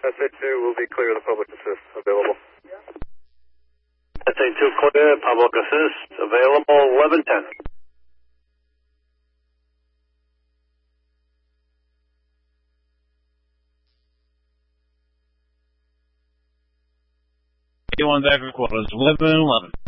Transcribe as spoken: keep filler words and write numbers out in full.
S A two will be clear, the public assist available. S A two clear, public assist available, eleven ten. A one Vector quarters, eleven eleven.